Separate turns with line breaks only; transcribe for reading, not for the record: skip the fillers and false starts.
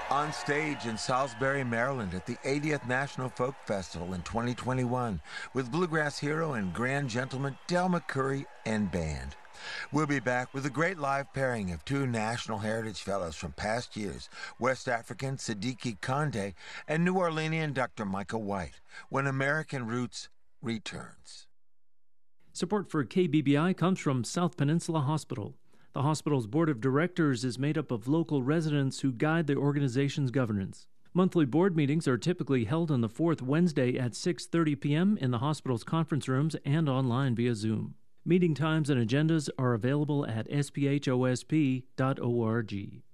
On stage in Salisbury, Maryland at the 80th National Folk Festival in 2021 with bluegrass hero and grand gentleman Del McCoury and band. We'll be back with a great live pairing of two National Heritage Fellows from past years, West African Siddiqui Konde and New Orleanian Dr. Michael White, when American Roots returns.
Support for KBBI comes from South Peninsula Hospital. The hospital's board of directors is made up of local residents who guide the organization's governance. Monthly board meetings are typically held on the fourth Wednesday at 6:30 p.m. in the hospital's conference rooms and online via Zoom. Meeting times and agendas are available at sphosp.org.